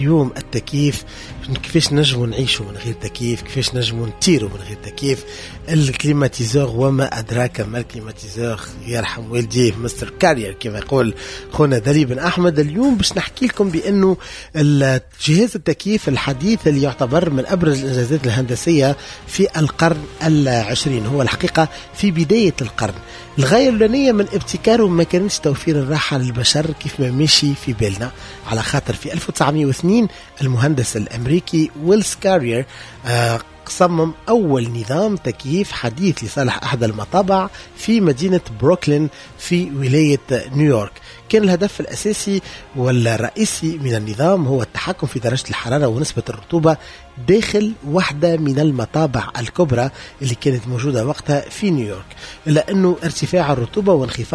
اليوم التكييف، كيفاش نجموا نعيشوا من غير تكييف، كيفاش نجموا نطيروا من غير تكييف. الكليماتيزور وما أدراك ما الكليماتيزور، يرحم والديه مستر كارير كما يقول خونا دليل بن أحمد. اليوم باش نحكي لكم بأنه جهاز التكييف الحديث اللي يعتبر من أبرز الإنجازات الهندسية في القرن العشرين، هو الحقيقة في بداية القرن. الغاية الأولانية من ابتكاره ما كانتش توفير الراحة للبشر كيف ما مشي في بالنا، على خاطر في 1902 المهندس الأمريكي ويلس كارير صمم أول نظام تكييف حديث لصالح أحد المطابع في مدينة بروكلين في ولاية نيويورك. كان الهدف الأساسي والرئيسي من النظام هو التحكم في درجة الحرارة ونسبة الرطوبة داخل واحدة من المطابع الكبرى اللي كانت موجودة وقتها في نيويورك، لأنه ارتفاع الرطوبة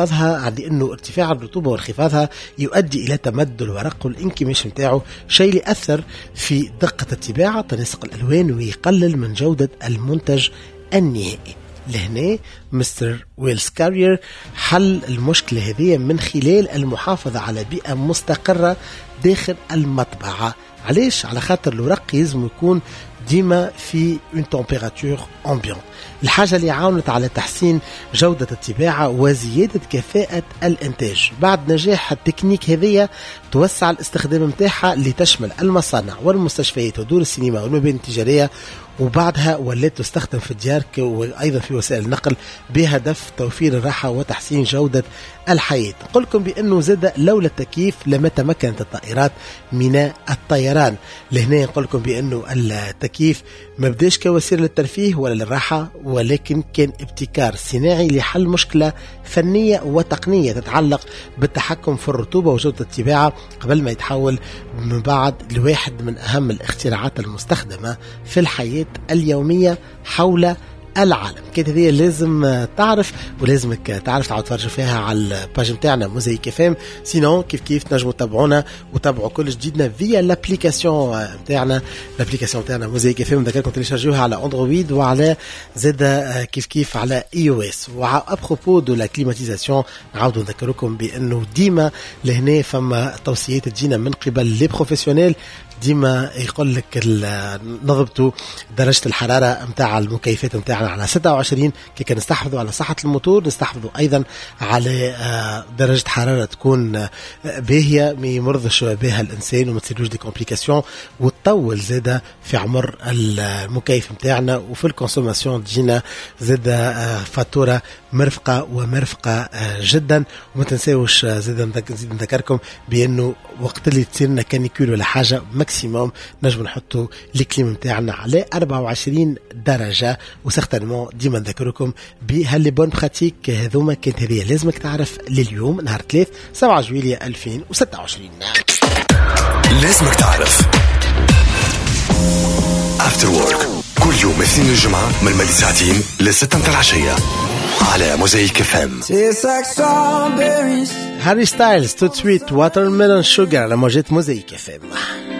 وانخفاضها يؤدي إلى تمدد الورق والانكماش متاعه، شيء اللي أثر في دقة الطباعة، تناسق الألوان، ويقلل من جودة المنتج النهائي. لهنا مستر ويلس كارير حل المشكلة هذه من خلال المحافظة على بيئة مستقرة داخل المطبعة. علاش؟ على خاطر الورق يلزم يكون ديما في une température ambiante، الحاجة اللي عاونت على تحسين جودة الطباعة وزيادة كفاءة الإنتاج. بعد نجاح التكنيك هذه توسع الاستخدام متاعها لتشمل المصانع والمستشفيات ودور السينما والمباني التجارية، وبعدها ولات تستخدم في الديار وأيضا في وسائل النقل بهدف توفير الراحة وتحسين جودة الحياة. نقول لكم بأنه زاد لولا التكييف لما تمكنت الطائرات من الطيران. لهنا نقول لكم بأنه التكييف ما بداش كوسيلة للترفيه ولا للراحة، ولكن كان ابتكار صناعي لحل مشكلة فنية وتقنية تتعلق بالتحكم في الرطوبة وجودة الطباعة، قبل ما يتحول من بعد لواحد من أهم الاختراعات المستخدمة في الحياة اليومية حول العالم. كده هذه لازم تعرف، ولازمك تعرف تعود تفرجوا فيها على الباج نتاعنا موزايك اف ام. سينو كيف تنجموا تتابعونا وتابعوا كل جديدنا فيا لابليكاسيون نتاعنا، الابليكاسيون نتاعنا موزايك اف ام. نذكركم تليشارجوها على اندرويد وعلى زاد كيف على اي او اس. وابروبو دو لا كليماتيزاسيون نعاودوا نذكركم بانه ديما لهنا فما توصيات تجينا من قبل لي بروفيسيونيل، ديما يقول لك نضبطوا درجة الحرارة متاع المكيفات متاعنا على 26 كي كان نستحفظوا على صحة الموتور، نستحفظوا أيضا على درجة حرارة تكون باهية ما يمرضش بها الإنسان وما تصيروش دي كومبليكاسيون، وتطول زادة في عمر المكيف متاعنا، وفي الكونسوماسيون تجينا زادة فاتورة مرفقة جدا. وما تنساوش زاد نذكركم بأنه وقت اللي تصيرنا كانيكول ولا حاجة ماكسيموم نجم نحطوا الكليم متاعنا على 24 درجة. وسختنمون ديما نذكركم بهاللي بون براتيك هذوما كانت هذه لازمك تعرف لليوم نهار 3 7 جويلية 2026. لازمك تعرف After Work كل يوم اثنين الجمعة من مدى ساعتين ل6 متاع العشية على موزايك اف ام. هاري ستايلز تو سويت واتر ميلون شوجر على موجات موزايك اف ام.